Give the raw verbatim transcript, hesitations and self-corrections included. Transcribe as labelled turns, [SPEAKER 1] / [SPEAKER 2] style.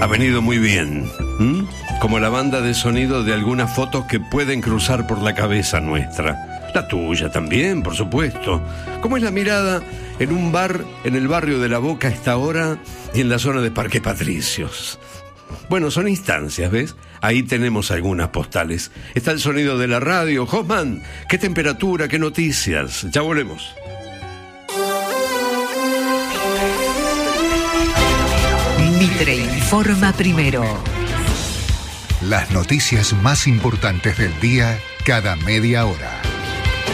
[SPEAKER 1] ha venido muy bien. ¿Mm? Como la banda de sonido de algunas fotos que pueden cruzar por la cabeza nuestra. La tuya también, por supuesto. ¿Cómo es la mirada en un bar en el barrio de La Boca a esta hora y en la zona de Parque Patricios? Bueno, son instancias, ¿ves? Ahí tenemos algunas postales. Está el sonido de la radio. Hoffman, ¿qué temperatura, qué noticias? Ya volvemos.
[SPEAKER 2] Mitre informa primero.
[SPEAKER 3] Las noticias más importantes del día cada media hora.